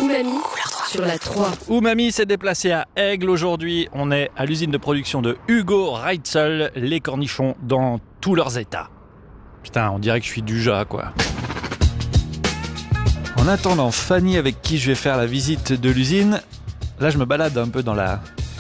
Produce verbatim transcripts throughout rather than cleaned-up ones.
Umami sur la trois. Umami s'est déplacé à Aigle aujourd'hui. On est à l'usine de production de Hugo Reitzel, les cornichons dans tous leurs états. Putain, on dirait que je suis du Jat, quoi. En attendant Fanny, avec qui je vais faire la visite de l'usine, là je me balade un peu dans la,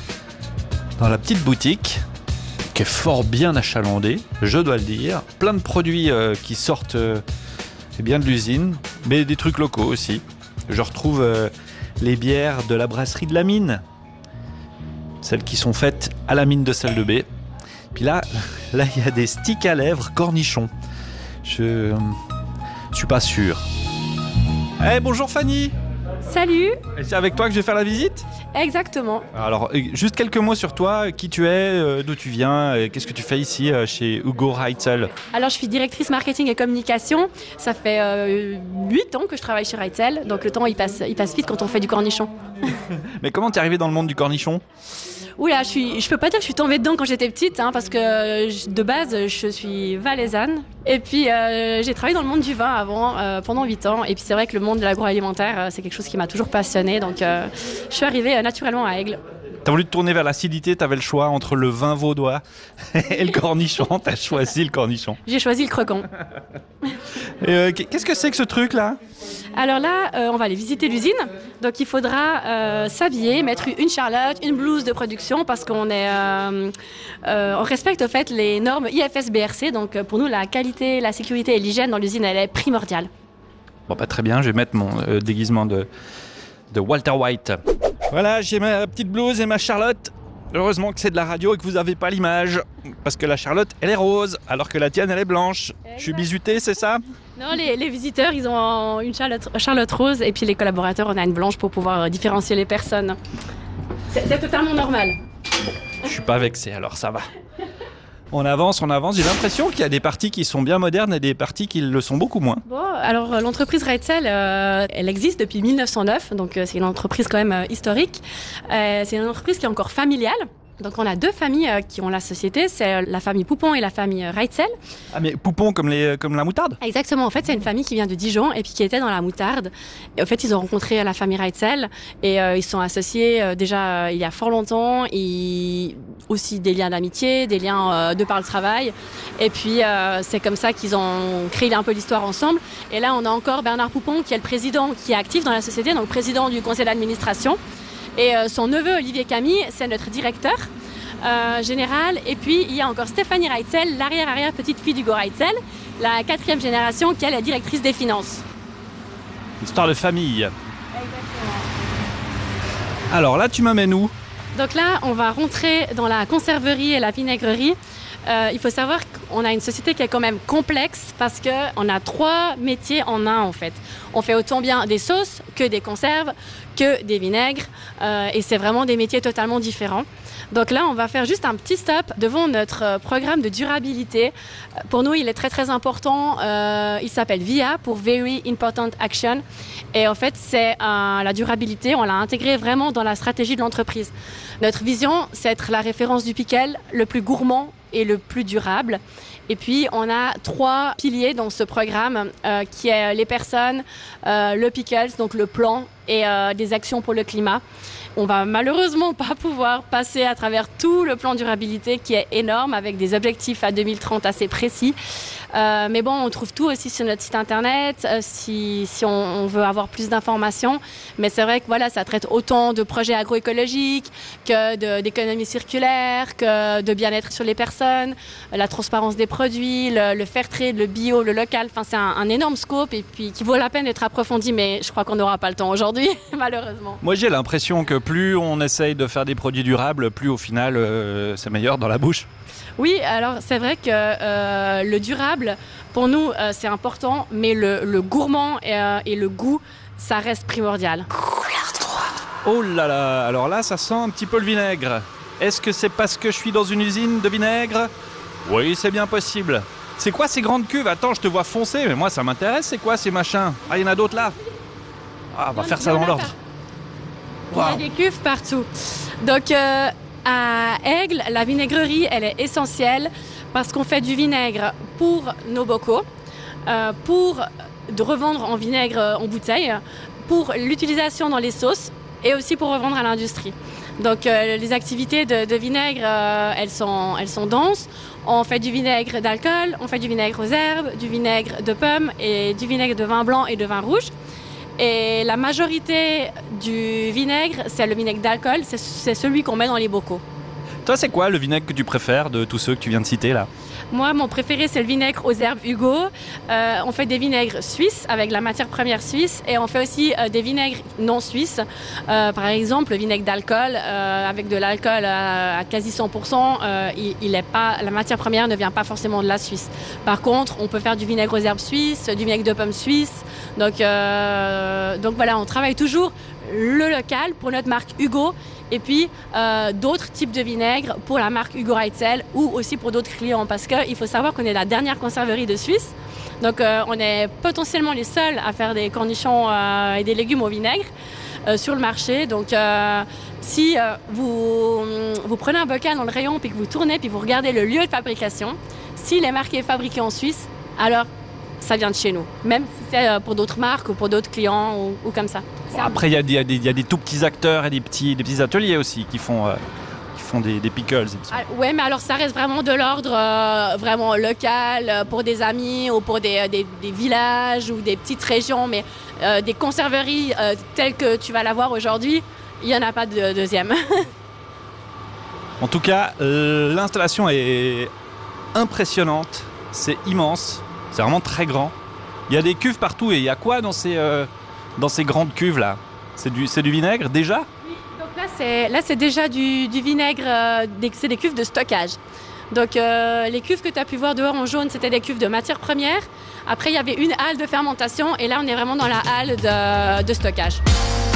dans la petite boutique, qui est fort bien achalandée, je dois le dire. Plein de produits euh, qui sortent euh, bien de l'usine, mais des trucs locaux aussi. Je retrouve euh, les bières de la brasserie de la mine, celles qui sont faites à la mine de Salle de Baie. Puis là, là il y a des sticks à lèvres cornichons. Je euh, suis pas sûr. Eh hey, bonjour Fanny. Salut. Et c'est avec toi que je vais faire la visite ? Exactement. Alors, juste quelques mots sur toi, qui tu es, euh, d'où tu viens, euh, qu'est-ce que tu fais ici euh, chez Hugo Reitzel ? Alors, je suis directrice marketing et communication. Ça fait euh, huit ans que je travaille chez Reitzel, donc le temps il passe, il passe vite quand on fait du cornichon. Mais comment t'es arrivée dans le monde du cornichon ? Oula, je suis, je peux pas dire que je suis tombée dedans quand j'étais petite, hein, parce que je, de base, je suis valaisanne. Et puis, euh, j'ai travaillé dans le monde du vin avant, euh, pendant huit ans. Et puis, c'est vrai que le monde de l'agroalimentaire, euh, c'est quelque chose qui m'a toujours passionnée. Donc, euh, je suis arrivée euh, naturellement à Aigle. T'as voulu te tourner vers l'acidité, t'avais le choix entre le vin vaudois et le cornichon. T'as choisi le cornichon. J'ai choisi le croquant. Et euh, qu'est-ce que c'est que ce truc-là ? Alors là, euh, on va aller visiter l'usine. Donc il faudra euh, s'habiller, mettre une charlotte, une blouse de production parce qu'on est, euh, euh, on respecte en fait les normes I F S B R C. Donc pour nous, la qualité, la sécurité et l'hygiène dans l'usine, elle est primordiale. Bon, pas très bien. Je vais mettre mon euh, déguisement de, de Walter White. Voilà, j'ai ma petite blouse et ma charlotte. Heureusement que c'est de la radio et que vous n'avez pas l'image. Parce que la charlotte, elle est rose, alors que la tienne, elle est blanche. Exact. Je suis bizuté, c'est ça ? Non, les, les visiteurs, ils ont une charlotte, charlotte rose. Et puis les collaborateurs, on a une blanche pour pouvoir différencier les personnes. C'est, c'est totalement normal. Bon, je suis pas vexé, alors ça va. On avance, on avance. J'ai l'impression qu'il y a des parties qui sont bien modernes et des parties qui le sont beaucoup moins. Bon, alors l'entreprise Reitzel, euh, elle existe depuis mille neuf cent neuf, donc euh, c'est une entreprise quand même euh, historique. Euh, c'est une entreprise qui est encore familiale. Donc on a deux familles euh, qui ont la société, c'est la famille Poupon et la famille Reitzel. Ah mais Poupon comme, les, comme la moutarde ? Exactement, en fait c'est une famille qui vient de Dijon et puis qui était dans la moutarde. Et en fait ils ont rencontré la famille Reitzel et euh, ils sont associés euh, déjà euh, il y a fort longtemps. Et aussi des liens d'amitié, des liens euh, de par le travail. Et puis euh, c'est comme ça qu'ils ont créé un peu l'histoire ensemble. Et là on a encore Bernard Poupon qui est le président, qui est actif dans la société, donc président du conseil d'administration. Et euh, son neveu Olivier Camille, c'est notre directeur euh, général. Et puis il y a encore Stéphanie Reitzel, l'arrière-arrière-petite-fille d'Hugo Reitzel, la quatrième génération qui est la directrice des finances. Histoire de famille. Exactement. Alors là, tu m'amènes où ? Donc là, on va rentrer dans la conserverie et la vinaigrerie. Euh, il faut savoir qu'on a une société qui est quand même complexe parce qu'on a trois métiers en un en fait. On fait autant bien des sauces que des conserves, que des vinaigres euh, et c'est vraiment des métiers totalement différents. Donc là, on va faire juste un petit stop devant notre programme de durabilité. Pour nous, il est très très important. Euh, il s'appelle V I A pour Very Important Action. Et en fait, c'est euh, la durabilité. On l'a intégré vraiment dans la stratégie de l'entreprise. Notre vision, c'est être la référence du pickle le plus gourmand et le plus durable. Et puis, on a trois piliers dans ce programme euh, qui est les personnes, euh, le pickles, donc le plan et euh, des actions pour le climat. On va malheureusement pas pouvoir passer à travers tout le plan durabilité qui est énorme avec des objectifs à deux mille trente assez précis. Euh, mais bon, on trouve tout aussi sur notre site internet euh, si, si on, on veut avoir plus d'informations. Mais c'est vrai que voilà, ça traite autant de projets agroécologiques que de, d'économie circulaire, que de bien-être sur les personnes, la transparence des produits, le, le fair trade, le bio, le local. Enfin, c'est un, un énorme scope et puis qui vaut la peine d'être approfondi. Mais je crois qu'on n'aura pas le temps aujourd'hui, malheureusement. Moi, j'ai l'impression que plus on essaye de faire des produits durables, plus au final, euh, c'est meilleur dans la bouche. Oui, alors c'est vrai que euh, le durable, pour nous, euh, c'est important, mais le, le gourmand et, euh, et le goût, ça reste primordial. Oh là là, alors là, ça sent un petit peu le vinaigre. Est-ce que c'est parce que je suis dans une usine de vinaigre ? Oui, c'est bien possible. C'est quoi ces grandes cuves ? Attends, je te vois foncer, mais moi, ça m'intéresse. C'est quoi ces machins ? Ah, il y en a d'autres là ? Ah, on va faire ça dans l'ordre. Il y a des cuves partout. Donc, euh, à Aigle, la vinaigrerie, elle est essentielle parce qu'on fait du vinaigre pour nos bocaux, euh, pour de revendre en vinaigre euh, en bouteille pour l'utilisation dans les sauces et aussi pour revendre à l'industrie. Donc euh, les activités de, de vinaigre, euh, elles sont, elles sont denses. On fait du vinaigre d'alcool, on fait du vinaigre aux herbes, du vinaigre de pommes et du vinaigre de vin blanc et de vin rouge. Et la majorité du vinaigre, c'est le vinaigre d'alcool, c'est, c'est celui qu'on met dans les bocaux. Toi, c'est quoi le vinaigre que tu préfères de tous ceux que tu viens de citer là ? Moi, mon préféré, c'est le vinaigre aux herbes Hugo. Euh, on fait des vinaigres suisses avec la matière première suisse et on fait aussi euh, des vinaigres non suisses. Euh, par exemple, le vinaigre d'alcool, euh, avec de l'alcool à, à quasi cent pour cent, euh, il, il est pas, la matière première ne vient pas forcément de la Suisse. Par contre, on peut faire du vinaigre aux herbes suisses, du vinaigre de pommes suisse. Donc, euh, donc voilà, on travaille toujours le local pour notre marque Hugo. Et puis euh, d'autres types de vinaigres pour la marque Hugo Reitzel ou aussi pour d'autres clients. Parce qu'il faut savoir qu'on est la dernière conserverie de Suisse. Donc euh, on est potentiellement les seuls à faire des cornichons euh, et des légumes au vinaigre euh, sur le marché. Donc euh, si euh, vous, vous prenez un bocal dans le rayon puis que vous tournez puis vous regardez le lieu de fabrication, s'il est marqué fabriqué en Suisse, alors ça vient de chez nous. Même si c'est pour d'autres marques ou pour d'autres clients ou, ou comme ça. Bon, après, il y, y, y a des tout petits acteurs et des petits, des petits ateliers aussi qui font, euh, qui font des, des pickles. Ah, ouais, mais alors ça reste vraiment de l'ordre euh, vraiment local euh, pour des amis ou pour des, des, des villages ou des petites régions. Mais euh, des conserveries euh, telles que tu vas l'avoir aujourd'hui, il n'y en a pas de deuxième. En tout cas, euh, l'installation est impressionnante. C'est immense. C'est vraiment très grand. Il y a des cuves partout et il y a quoi dans ces, euh, dans ces grandes cuves là ? C'est du, c'est du vinaigre déjà ? Oui, donc là c'est, là, c'est déjà du, du vinaigre, euh, des, c'est des cuves de stockage. Donc euh, les cuves que tu as pu voir dehors en jaune, c'était des cuves de matière première. Après il y avait une halle de fermentation et là on est vraiment dans la halle de, de stockage.